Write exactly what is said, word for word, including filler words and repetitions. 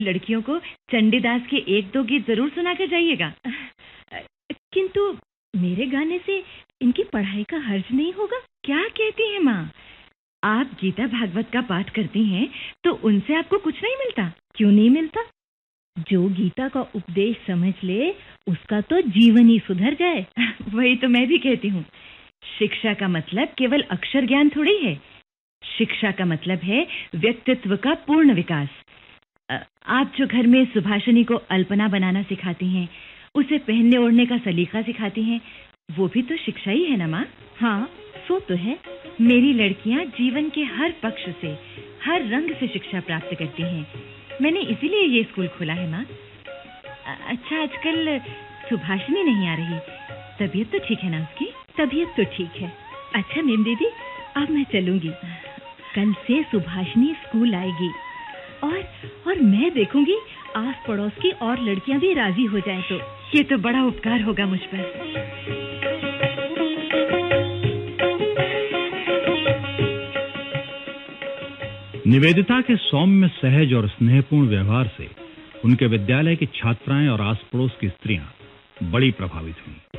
लड़कियों को चंडीदास के एक दो गीत जरूर सुना कर जाइएगा। किंतु मेरे गाने से इनकी पढ़ाई का हर्ज नहीं होगा? क्या कहती हैं माँ? आप गीता भागवत का पाठ करती हैं तो उनसे आपको कुछ नहीं मिलता? क्यों नहीं मिलता? जो गीता का उपदेश समझ ले उसका तो जीवन ही सुधर जाए। वही तो मैं भी कहती हूँ। शिक्षा का मतलब केवल अक्षर ज्ञान थोड़ी है। शिक्षा का मतलब है व्यक्तित्व का पूर्ण विकास। आप जो घर में सुभाषिनी को अल्पना बनाना सिखाती हैं, उसे पहनने ओढ़ने का सलीका सिखाती हैं, वो भी तो शिक्षा ही है ना माँ? हाँ, सो तो है। मेरी लड़कियाँ जीवन के हर पक्ष से, हर रंग से शिक्षा प्राप्त करती हैं। मैंने इसीलिए ये स्कूल खोला है माँ। अच्छा, आजकल सुभाषिनी नहीं आ रही, तबीयत तो ठीक है ना उसकी? तबीयत तो ठीक है। अच्छा मीम दीदी, अब मैं चलूंगी। कल से सुभाषिनी स्कूल आएगी और और मैं देखूंगी आस पड़ोस की और लड़कियां भी राजी हो जाएं तो। ये तो बड़ा उपकार होगा मुझ पर। निवेदिता के सौम्य, सहज और स्नेहपूर्ण व्यवहार से उनके विद्यालय की छात्राएं और आस पड़ोस की स्त्रियां बड़ी प्रभावित हुईं।